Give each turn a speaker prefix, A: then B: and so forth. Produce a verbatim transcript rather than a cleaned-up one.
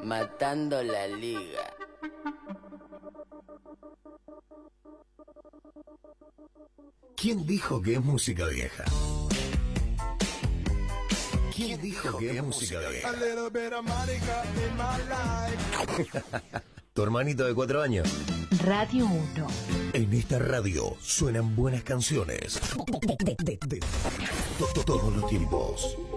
A: Matando la liga.
B: ¿Quién dijo que es música vieja? ¿Quién dijo que es música vieja? Tu hermanito de cuatro años.
C: Radio uno.
B: En esta radio suenan buenas canciones. De, de, de, de, de, de todos los tiempos.